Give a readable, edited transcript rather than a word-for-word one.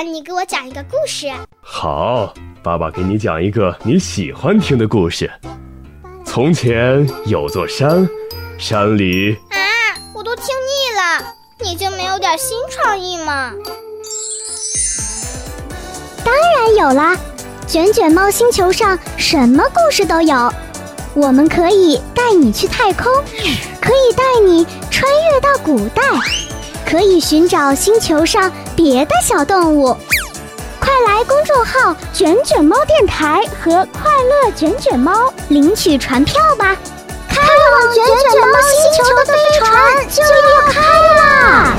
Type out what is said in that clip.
爸，你给我讲一个故事。 好，爸爸给你讲一个你喜欢听的故事。从前有座山，山里…… 我都听腻了，你就没有点新创意吗？ 当然有啦，卷卷猫星球上什么故事都有。我们可以带你去太空，可以带你穿越到古代，可以寻找星球上别的小动物。快来公众号卷卷猫电台和快乐卷卷猫领取船票吧，开往卷卷猫星球的飞船就要开啦！